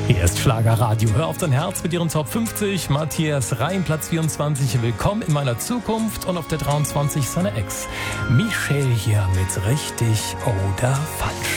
Hier ist Schlagerradio. Hör auf dein Herz mit ihren Top 50. Matthias Reim, Platz 24. Willkommen in meiner Zukunft. Und auf der 23 seine Ex. Michelle hier mit richtig oder falsch.